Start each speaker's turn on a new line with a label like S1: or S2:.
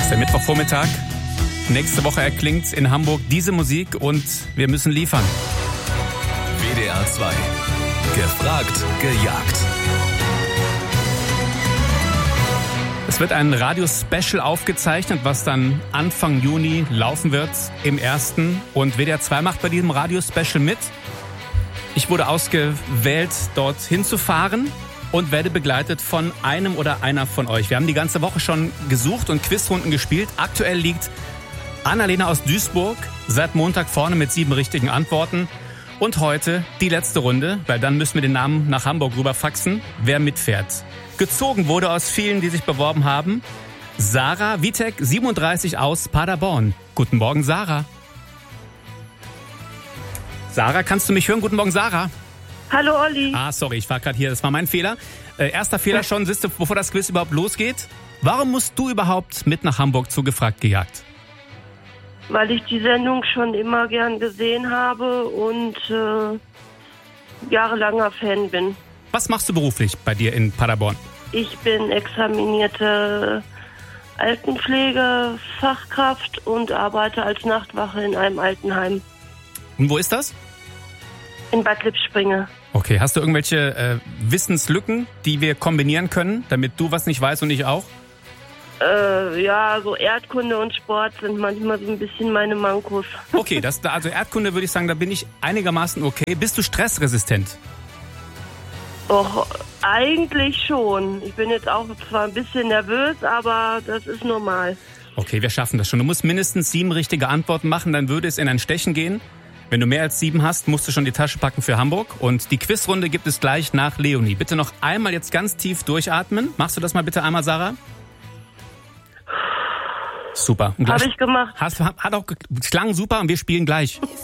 S1: ist der Mittwochvormittag. Nächste Woche erklingt in Hamburg diese Musik und wir müssen liefern.
S2: WDR 2. Gefragt, gejagt.
S1: Es wird ein Radio-Special aufgezeichnet, was dann Anfang Juni laufen wird im ersten. Und WDR 2 macht bei diesem Radio-Special mit. Ich wurde ausgewählt, dort hinzufahren und werde begleitet von einem oder einer von euch. Wir haben die ganze Woche schon gesucht und Quizrunden gespielt. Aktuell liegt Annalena aus Duisburg seit Montag vorne mit 7 richtigen Antworten. Und heute die letzte Runde, weil dann müssen wir den Namen nach Hamburg rüber faxen, wer mitfährt. Gezogen wurde aus vielen, die sich beworben haben, Sarah Witek, 37 aus Paderborn. Guten Morgen, Sarah. Sarah, kannst du mich hören? Guten Morgen, Sarah.
S3: Hallo, Olli.
S1: Sorry, ich war gerade hier, das war mein Fehler. Erster Fehler schon, siehst du, bevor das Quiz überhaupt losgeht. Warum musst du überhaupt mit nach Hamburg zu Gefragt gejagt?
S3: Weil ich die Sendung schon immer gern gesehen habe und jahrelanger Fan bin.
S1: Was machst du beruflich bei dir in Paderborn?
S3: Ich bin examinierte Altenpflegefachkraft und arbeite als Nachtwache in einem Altenheim.
S1: Und wo ist das?
S3: In Bad Lippspringe.
S1: Okay, hast du irgendwelche Wissenslücken, die wir kombinieren können, damit du was nicht weißt und ich auch?
S3: Ja, so Erdkunde und Sport sind manchmal so ein bisschen meine Mankos.
S1: Okay, also Erdkunde würde ich sagen, da bin ich einigermaßen okay. Bist du stressresistent?
S3: Doch, eigentlich schon. Ich bin jetzt auch zwar ein bisschen nervös, aber das ist normal.
S1: Okay, wir schaffen das schon. Du musst mindestens 7 richtige Antworten machen, dann würde es in ein Stechen gehen. Wenn du mehr als 7 hast, musst du schon die Tasche packen für Hamburg. Und die Quizrunde gibt es gleich nach Leonie. Bitte noch einmal jetzt ganz tief durchatmen. Machst du das mal bitte einmal, Sarah? Super.
S3: Habe ich gemacht.
S1: Hat auch klang super und wir spielen gleich.